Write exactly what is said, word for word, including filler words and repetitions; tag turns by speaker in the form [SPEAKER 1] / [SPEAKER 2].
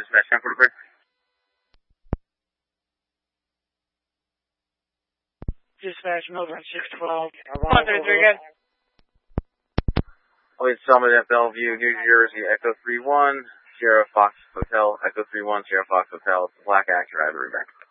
[SPEAKER 1] dispatch ten forty-three.
[SPEAKER 2] Dispatch, Milburn six twelve.
[SPEAKER 3] one thirty-three, good.
[SPEAKER 1] Wait, Summit at Bellevue, New Jersey, Echo three one, Sierra Fox Hotel, Echo three one, Sierra Fox Hotel, Black Acura, driver back.